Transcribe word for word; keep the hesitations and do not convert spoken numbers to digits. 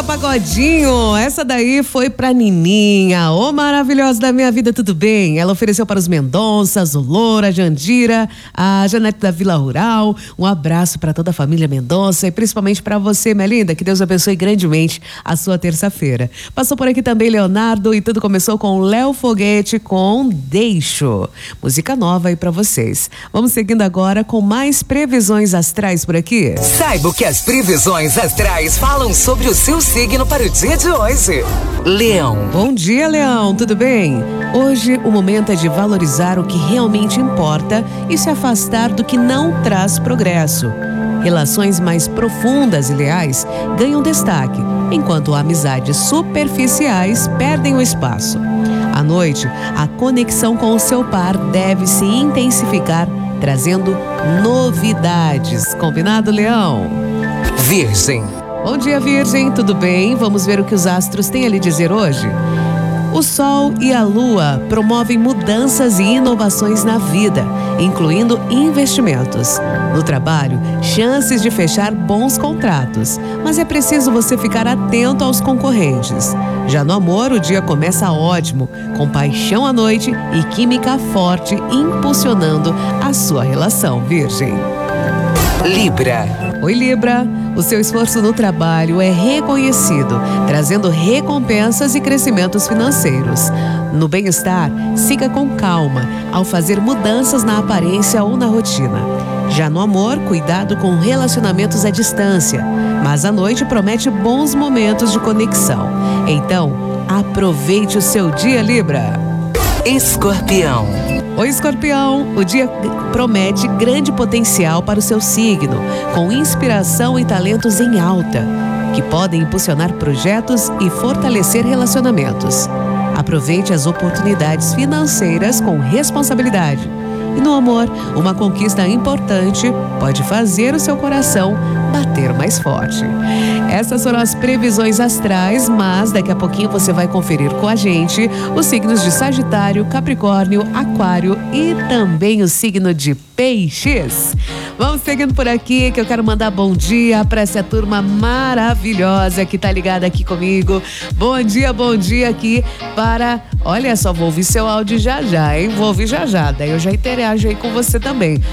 Zeca Pagodinho, essa daí foi pra Nininha, ô maravilhosa da minha vida, tudo bem? Ela ofereceu para os Mendonças, o Loura, a Jandira, a Janete da Vila Rural, um abraço para toda a família Mendonça e principalmente para você, minha linda, que Deus abençoe grandemente a sua terça-feira. Passou por aqui também Leonardo e tudo começou com Léo Foguete com Deixo, música nova aí pra vocês. Vamos seguindo agora com mais previsões astrais por aqui. Saiba o que as previsões astrais falam sobre o seu signo para o dia de hoje. Leão. Bom dia, Leão, tudo bem? Hoje o momento é de valorizar o que realmente importa e se afastar do que não traz progresso. Relações mais profundas e leais ganham destaque, enquanto amizades superficiais perdem o espaço. À noite, a conexão com o seu par deve se intensificar, trazendo novidades. Combinado, Leão? Virgem. Bom dia, Virgem, tudo bem? Vamos ver o que os astros têm a lhe dizer hoje? O Sol e a Lua promovem mudanças e inovações na vida, incluindo investimentos. No trabalho, chances de fechar bons contratos, mas é preciso você ficar atento aos concorrentes. Já no amor, o dia começa ótimo, com paixão à noite e química forte impulsionando a sua relação, Virgem. Libra. Oi, Libra. O seu esforço no trabalho é reconhecido, trazendo recompensas e crescimentos financeiros. No bem-estar, siga com calma ao fazer mudanças na aparência ou na rotina. Já no amor, cuidado com relacionamentos à distância, mas à noite promete bons momentos de conexão. Então, aproveite o seu dia, Libra. Escorpião. Oi, Escorpião! O dia promete grande potencial para o seu signo, com inspiração e talentos em alta, que podem impulsionar projetos e fortalecer relacionamentos. Aproveite as oportunidades financeiras com responsabilidade. E no amor, uma conquista importante pode fazer o seu coração bater mais forte. Essas foram as previsões astrais, mas daqui a pouquinho você vai conferir com a gente os signos de Sagitário, Capricórnio, Aquário e também o signo de Peixes. Vamos seguindo por aqui, que eu quero mandar bom dia para essa turma maravilhosa que tá ligada aqui comigo. Bom dia, bom dia aqui para... Olha só, vou ouvir seu áudio já já, hein? Vou ouvir já já, daí eu já interajo aí com você também.